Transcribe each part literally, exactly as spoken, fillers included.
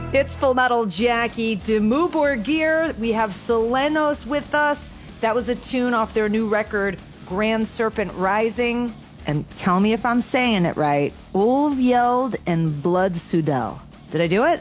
It's Full Metal Jackie Demuborgir. We have Selenos with us. That was a tune off their new record, Grand Serpent Rising. And tell me if I'm saying it right. Ulvjeld and Blodsudel. Did I do it?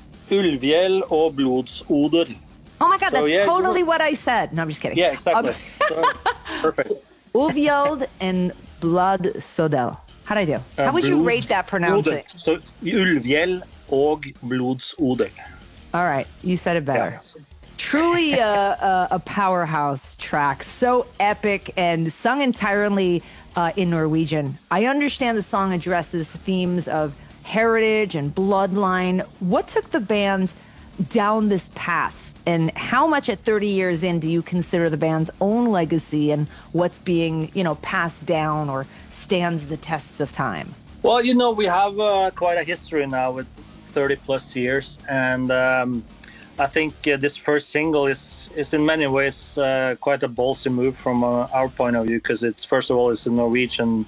Ulvjeld og Blodsoder. Oh my God, so, that's yeah, totally what I said. No, I'm just kidding. Yeah, exactly. Um, so, perfect. Ulvjeld and Blodsudel. How'd I do? How Uh, would you rate that pronouncing? So, Ulvjeld og Blodsoder. All right, you said it better. Yeah. Truly a, a, a powerhouse track, so epic and sung entirely uh, in Norwegian. I understand the song addresses themes of heritage and bloodline. What took the band down this path, and how much at thirty years in do you consider the band's own legacy and what's being, you know, passed down or stands the tests of time? Well, you know, we have uh, quite a history now with thirty plus years, and um, I think uh, this first single is is in many ways uh, quite a ballsy move from uh, our point of view, because it's first of all it's a Norwegian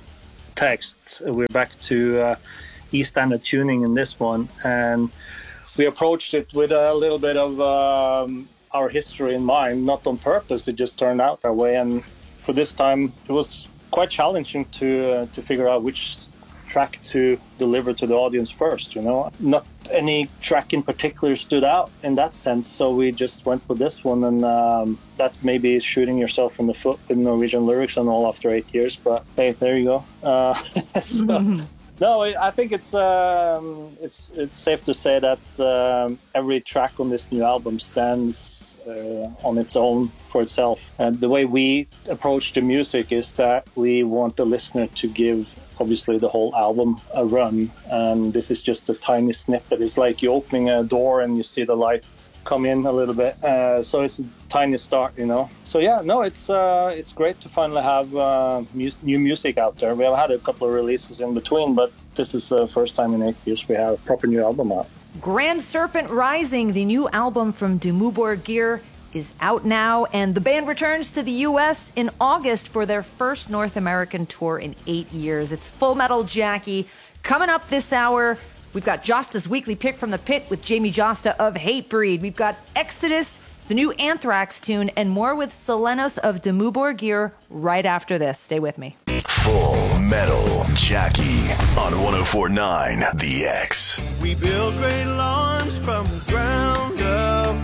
text. We're back to uh, East Standard tuning in this one, and we approached it with a little bit of um, our history in mind, not on purpose. It just turned out that way, and for this time it was quite challenging to uh, to figure out which track to deliver to the audience first, you know. Not any track in particular stood out in that sense, so we just went with this one, and um, that maybe is shooting yourself in the foot with Norwegian lyrics and all after eight years, but hey, there you go. Uh, so, mm-hmm. No, I think it's um, it's it's safe to say that um, every track on this new album stands uh, on its own for itself. And the way we approach the music is that we want the listener to give obviously the whole album a run, and this is just a tiny snippet. It's like you're opening a door and you see the light come in a little bit, uh, so it's a tiny start, you know. So yeah, no, it's uh, it's great to finally have uh, mu- new music out there. We have had a couple of releases in between, but this is the first time in eight years we have a proper new album out. Grand Serpent Rising, the new album from Demuborgir, is out now, and the band returns to the U S in August for their first North American tour in eight years. It's Full Metal Jackie. Coming up this hour, we've got Josta's Weekly Pick from the Pit with Jamie Josta of Hatebreed. We've got Exodus, the new Anthrax tune, and more with Selenos of Demuborgir right after this. Stay with me. Full Metal Jackie on one oh four point nine The X. We build great lawns from the ground up.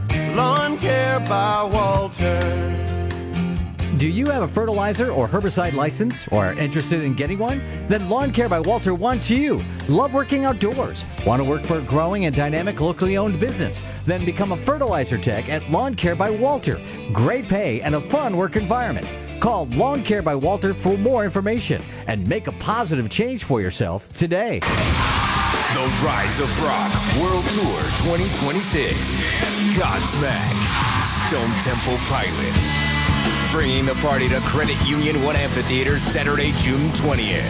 Lawn Care by Walter. Do you have a fertilizer or herbicide license or are interested in getting one? Then Lawn Care by Walter wants you. Love working outdoors? Want to work for a growing and dynamic locally owned business? Then become a fertilizer tech at Lawn Care by Walter. Great pay and a fun work environment. Call Lawn Care by Walter for more information and make a positive change for yourself today. The Rise of Rock World Tour twenty twenty-six. Godsmack. Stone Temple Pilots. Bringing the party to Credit Union One Amphitheater Saturday, June twentieth.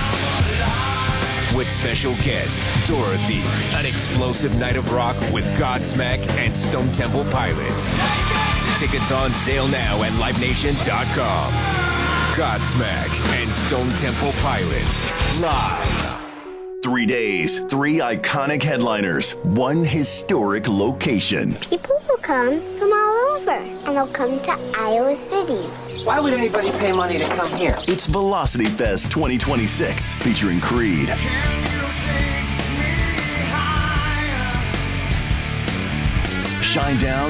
With special guest, Dorothy. An explosive night of rock with Godsmack and Stone Temple Pilots. Tickets on sale now at live nation dot com. Godsmack and Stone Temple Pilots. Live. Three days, three iconic headliners, one historic location. People will come from all over, and they'll come to Iowa City. Why would anybody pay money to come here? It's Velocity Fest twenty twenty-six, featuring Creed, Shinedown,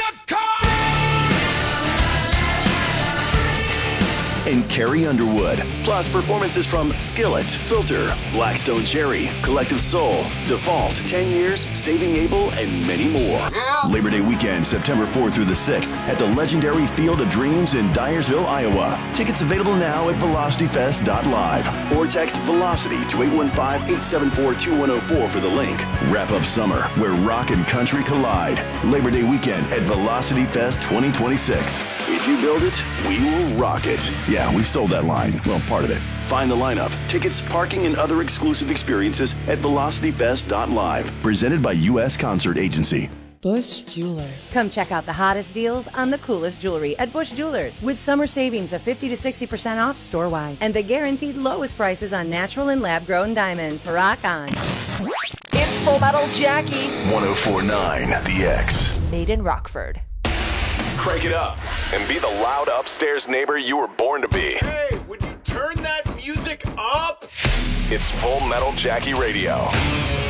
and Carrie Underwood. Plus performances from Skillet, Filter, Blackstone Cherry, Collective Soul, Default, ten years, Saving Abel, and many more. Yeah. Labor Day weekend, September fourth through the sixth at the legendary Field of Dreams in Dyersville, Iowa. Tickets available now at velocity fest dot live or text Velocity to eight one five, eight seven four, two one zero four for the link. Wrap up summer where rock and country collide. Labor Day weekend at Velocity Fest twenty twenty-six. If you build it, we will rock it. Yeah, we stole that line. Well, part of it. Find the lineup, tickets, parking, and other exclusive experiences at velocity fest dot live. Presented by U S Concert Agency. Bush Jewelers. Come check out the hottest deals on the coolest jewelry at Bush Jewelers with summer savings of fifty to sixty percent off store-wide and the guaranteed lowest prices on natural and lab-grown diamonds. Rock on. It's Full Metal Jackie. ten forty-nine The X. Made in Rockford. Crank it up and be the loud upstairs neighbor you were born to be. Hey, would you turn that music up? It's Full Metal Jackie Radio.